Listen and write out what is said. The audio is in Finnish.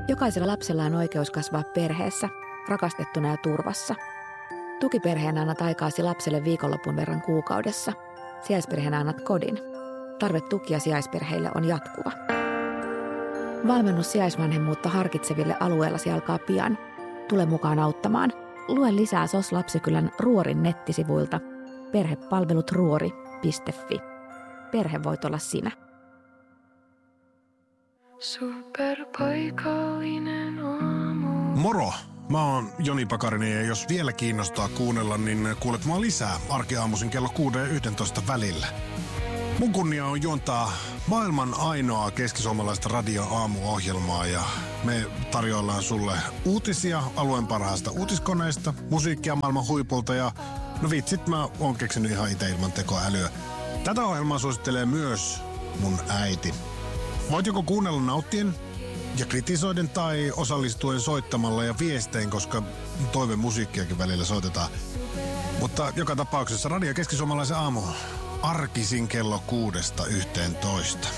Jokaisella lapsella on oikeus kasvaa perheessä, rakastettuna ja turvassa. Tukiperheenä annat aikaasi lapselle viikonlopun verran kuukaudessa. Sijaisperheenä annat kodin. Tarve tukia sijaisperheille on jatkuva. Valmennus sijaisvanhemmuutta harkitseville alueellasi alkaa pian. Tule mukaan auttamaan. Lue lisää SOS Lapsikylän Ruorin nettisivuilta perhepalvelutruori.fi. Perhe voit olla sinä. Superpaikallinen aamu. Moro! Mä oon Joni Pakarinen ja jos vielä kiinnostaa kuunnella, niin kuulet mua lisää arkiaamuisin kello 6 ja 11 välillä. Mun kunnia on juontaa maailman ainoa keskisuomalaista radio-aamuohjelmaa ja me tarjoillaan sulle uutisia alueen parhaasta uutiskoneista, musiikkia maailman huipulta ja no vitsit, mä oon keksinyt ihan itse ilman tekoälyä. Tätä ohjelmaa suosittelee myös mun äiti. Voit joko kuunnella nauttien ja kritisoiden tai osallistuen soittamalla ja viestein, koska toivemusiikkiakin välillä soitetaan. Mutta joka tapauksessa Radio Keskisuomalaisen aamu arkisin kello 6–11.